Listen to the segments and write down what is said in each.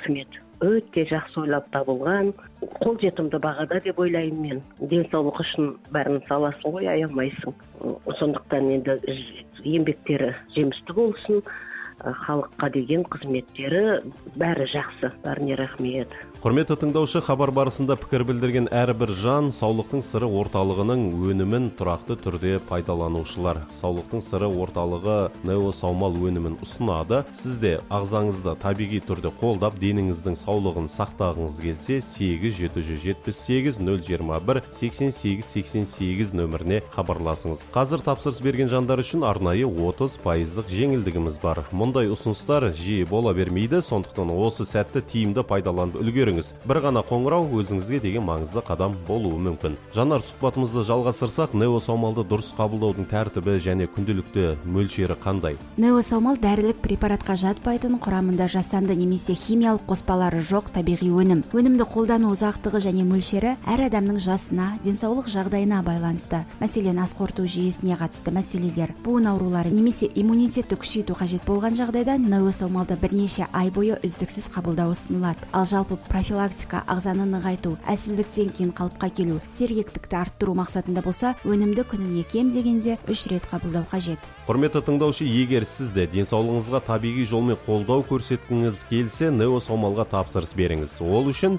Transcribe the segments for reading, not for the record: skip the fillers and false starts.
рахмет. Өте жақсы ойлап табылған, қолжетімді бағада деп ойлаймын мен. Денсаулық үшін бәрін саласың ғой, аямайсың. Сондықтан енді еңбектері жемісті болсын, халыққа деген қызметтері бәрі жақсы. Бәріне рахмет. Құрметті тыңдаушы, хабар барысында пікір білдірген әрбір жан Саулықтың сыры орталығының өнімін тұрақты түрде пайдаланушылар. Саулықтың сыры орталығы Нео Саумал өнімін ұсынады. Сізде ағзаңызды табиғи түрде қолдап, деніңіздің саулығын сақтағыңыз келсе, 8-778-021-88-88 нөміріне хабарласыңыз. Қазір тапсырыс берген жандар үшін арнайы 30% жеңілдігіміз бар. Мұндай ұсыныстар жиі бола бермейді, сондықтан осы сәтті тиімді пайдаланып үлгеріңіз. Бір ғана қоңырау өзіңізге деген маңызды қадам болуы мүмкін. Жанар, сұхбатымызды жалғастырсақ, Нео Саумалды дұрыс қабылдаудың тәртібі және күнделікті мөлшері қандай? Нео Саумал дәрілік препаратқа жатпайтын, құрамында жасанды немесе химиялық қоспалары жоқ табиғи өнім. Өнімді қолдану ұзақтығы және мөлшері әр адамның жасына, денсаулық жағдайына байланысты. Мәселен, ас қорыту жүйесіне қатысты мәселелер, буын аурулары немесе иммунитетті күшейту қажет болған жағдайда Нео Саумалды бірнеше ай бойы үздіксіз қабылдау ұсынылады. Ал жалпы профилактика, ағзаны нығайту, әлсіздіктен кейін қалыпқа келу, сергектікті арттыру мақсатында болса, өнімді күніне кем дегенде 3 рет қабылдау қажет. Құрметті тыңдаушы, егер сізде денсаулығыңызға табиғи жолмен қолдау көрсеткіңіз келсе, Нео Саумалға тапсырыс беріңіз. Ол үшін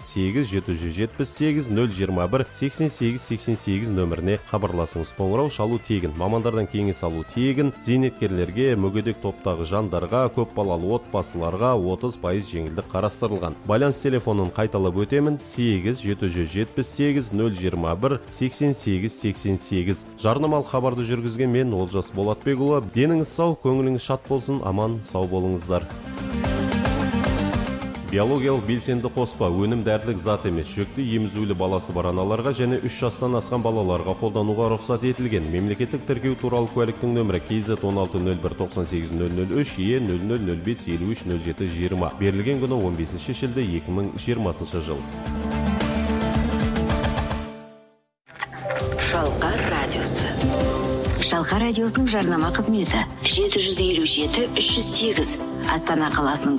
8-778-021-88-88 нөміріне хабарласыңыз. Қоңырау шалу тегін, мамандардан кеңес алу тегін, зейнеткерлерге, мүгедек топтағы жандарға, көпбалалы отбасыларға 30% жеңілдік қарастырылған. Байланыс телефонын қайталап өтемін: 8-778-021-88-88. Жарнамалық хабарды жүргізген мен Олжас Болатбекұлы. Деніңіз сау, көңіліңіз шат болсын, аман сау болыңыздар. Биологиялық белсенді қоспа өнім дәрілік зат емес, жүкті емізулі баласы бар аналарға және 3 жастан асқан балаларға қолдануға рұқсат етілген. Мемлекеттік тіркеу туралы куәліктің нөмірі KZ 1601980003 E0005530720. Берілген күні 15 шілде 2020 жыл. Шалқар радиосы. Шалқар радиосының жарнама қызметі 757-308 Астана қаласының